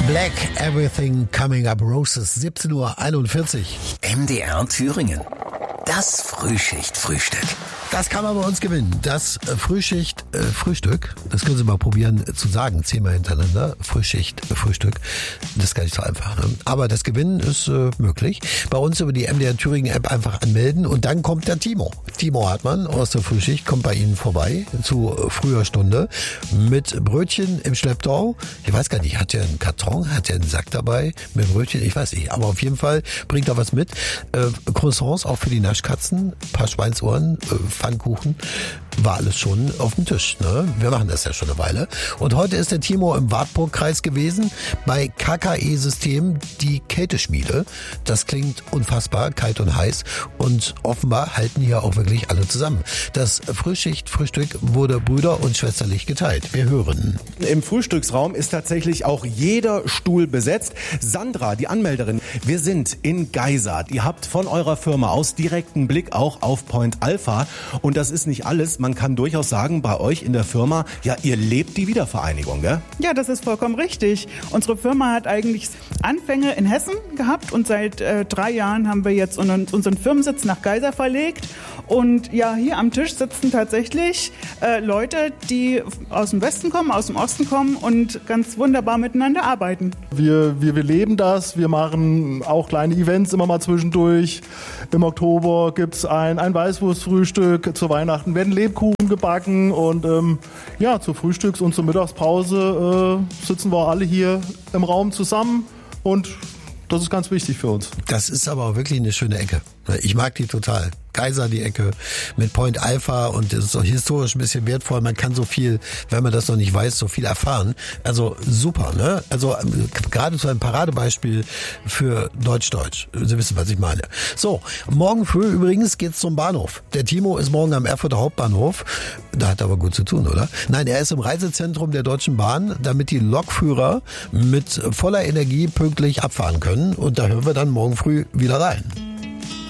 Black, Everything Coming Up Roses, 17:41 Uhr. MDR Thüringen. Das Frühschicht-Frühstück. Das kann man bei uns gewinnen. Das Frühstück, das können Sie mal probieren zu sagen, 10-mal hintereinander. Frühstück, das ist gar nicht so einfach. Ne? Aber das Gewinnen ist möglich. Bei uns über die MDR Thüringen App einfach anmelden und dann kommt der Timo. Timo Hartmann aus der Frühschicht kommt bei Ihnen vorbei zu früher Stunde mit Brötchen im Schlepptau. Ich weiß gar nicht, hat er einen Karton, hat er einen Sack dabei mit Brötchen? Ich weiß nicht, aber auf jeden Fall bringt er was mit. Croissants auch für die Naschkatzen, paar Schweinsohren, Pfannkuchen, war alles schon auf dem Tisch. Ne? Wir machen das ja schon eine Weile. Und heute ist der Timo im Wartburgkreis gewesen bei KKE System, die Kälteschmiede. Das klingt unfassbar, kalt und heiß. Und offenbar halten hier auch wirklich alle zusammen. Das Frühschicht-Frühstück wurde brüder- und schwesterlich geteilt. Wir hören. Im Frühstücksraum ist tatsächlich auch jeder Stuhl besetzt. Sandra, die Anmelderin, wir sind in Geisart. Ihr habt von eurer Firma aus direkten Blick auch auf Point Alpha. Und das ist nicht alles. Man kann durchaus sagen, bei euch in der Firma, ja, ihr lebt die Wiedervereinigung, gell? Ja, das ist vollkommen richtig. Unsere Firma hat eigentlich Anfänge in Hessen gehabt und seit 3 Jahren haben wir jetzt unseren Firmensitz nach Geisar verlegt. Und ja, hier am Tisch sitzen tatsächlich Leute, die aus dem Westen kommen, aus dem Osten kommen und ganz wunderbar miteinander arbeiten. Wir leben das, wir machen auch kleine Events immer mal zwischendurch. Im Oktober gibt's ein Weißwurstfrühstück, zu Weihnachten werden Lebkuchen gebacken und zur Frühstücks- und zur Mittagspause sitzen wir alle hier im Raum zusammen und das ist ganz wichtig für uns. Das ist aber auch wirklich eine schöne Ecke. Ich mag die total. Geisar, die Ecke mit Point Alpha und das ist auch historisch ein bisschen wertvoll. Man kann so viel, wenn man das noch nicht weiß, so viel erfahren. Also super, ne? Also gerade so ein Paradebeispiel für Deutsch-Deutsch. Sie wissen, was ich meine. So, morgen früh übrigens geht's zum Bahnhof. Der Timo ist morgen am Erfurter Hauptbahnhof. Da hat er aber gut zu tun, oder? Nein, er ist im Reisezentrum der Deutschen Bahn, damit die Lokführer mit voller Energie pünktlich abfahren können. Und da hören wir dann morgen früh wieder rein.